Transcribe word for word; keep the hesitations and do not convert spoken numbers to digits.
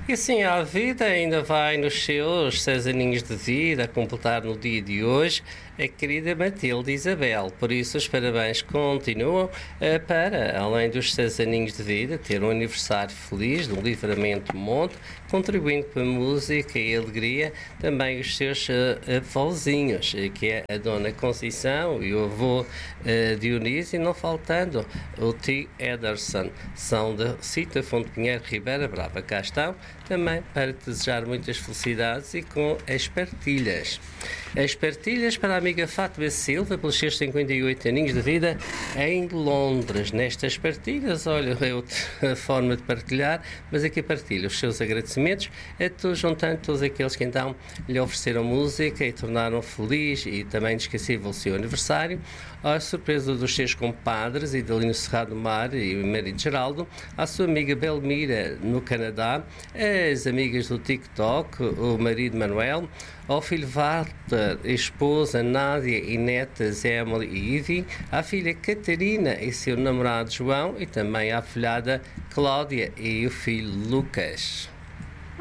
E assim, a vida ainda vai nos seus seis aninhos de vida, a completar no dia de hoje a querida Matilde Isabel. Por isso, os parabéns continuam eh, para, além dos seis aninhos de vida, ter um aniversário feliz, de um livramento monte, contribuindo para a música e a alegria, também os seus uh, avózinhos, que é a Dona Conceição e o avô uh, Dionísio, e não faltando o tio Ederson, são da Cita Fonte Pinheiro, Ribeira Brava. Cá estão, também para te desejar muitas felicidades e com as partilhas. As partilhas para a amiga Fátima Silva, pelos seus cinquenta e oito aninhos de vida, em Londres. Nestas partilhas, olha, é outra forma de partilhar, mas aqui partilha os seus agradecimentos a todos, juntando todos aqueles que então lhe ofereceram música e tornaram feliz e também inesquecível o seu aniversário, à surpresa dos seus compadres, Idalino Serrado Mar e o marido Geraldo, à sua amiga Belmira no Canadá, as amigas do TikTok, o marido Manuel, ao filho Walter, a esposa Nádia e netas Emily e Ivy, à filha Catarina e seu namorado João, e também à filhada Cláudia e o filho Lucas.